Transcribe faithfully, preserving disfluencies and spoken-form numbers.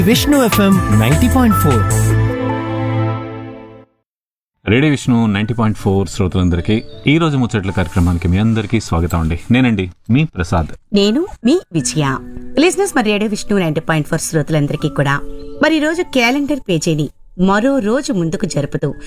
Vishnu FM ninety point four. Radio Vishnu ninety point four శ్రోతలందరికీ ఈ రోజు ముచ్చట్ల కార్యక్రమానికి మీ అందరికీ స్వాగతం అండి. నేనండి మీ ప్రసాద్. నేను మీ విజయ. లిజనర్స్, మరి radio Vishnu ninety point four శ్రోతలందరికీ కూడా మరి ఈ రోజు క్యాలెండర్ పేజీని మరో రోజు ముందుకు జరుపుతూ